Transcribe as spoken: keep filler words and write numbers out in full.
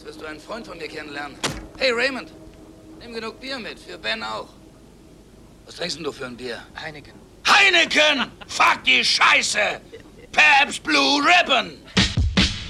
Jetzt wirst du einen Freund von mir kennenlernen. Hey, Raymond, nimm genug Bier mit, für Ben auch. Was trinkst denn du für ein Bier? Heineken. Heineken! Fuck die Scheiße! Pabst Blue Ribbon!